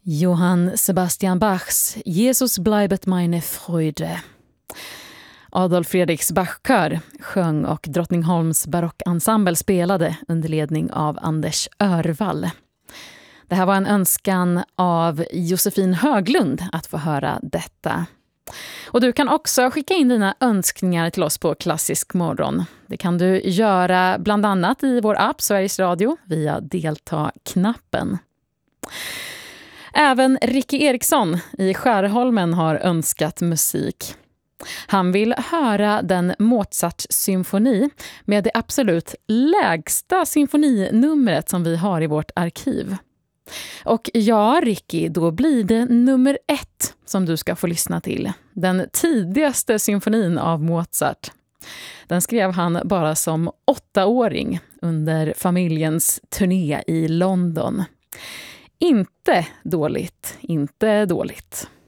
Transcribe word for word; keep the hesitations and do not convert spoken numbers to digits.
Johann Sebastian Bachs Jesus bleibet meine Freude. Adolf Fredriks Bachkör sjöng och Drottningholms barockensemble spelade under ledning av Anders Örvall. Det här var en önskan av Josefin Höglund att få höra detta. Och du kan också skicka in dina önskningar till oss på Klassisk morgon. Det kan du göra bland annat i vår app Sveriges Radio via delta-knappen. Även Ricky Eriksson i Skärholmen har önskat musik. Han vill höra den Mozart-symfoni med det absolut lägsta symfoninumret som vi har i vårt arkiv. Och ja, Ricky, då blir det nummer ett som du ska få lyssna till. Den tidigaste symfonin av Mozart. Den skrev han bara som åttaåring under familjens turné i London. Inte dåligt, inte dåligt.